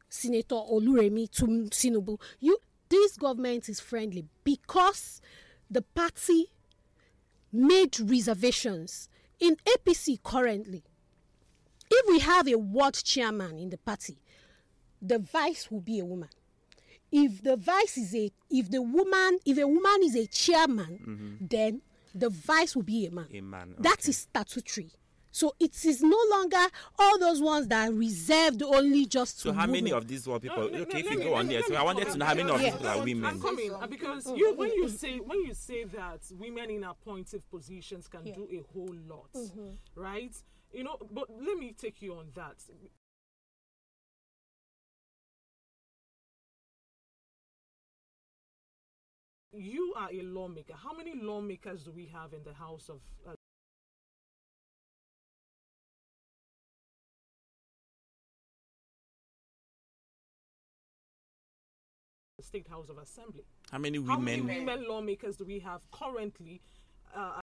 Senator Oluremi to Tinubu, this government is friendly because the party made reservations. In APC currently, if we have a ward chairman in the party, the vice will be a woman. If a woman is a chairman, then the vice will be a man. Okay. That is statutory. So it is no longer all those ones that are reserved only just to So how women. many of these were people? Okay, if you go on there. So I wanted to know how many of these people are women. I'm coming because when you say that women in appointive positions can do a whole lot, right? But let me take you on that. You are a lawmaker. How many lawmakers do we have in the House of State House of Assembly? How many How many women? women lawmakers do we have currently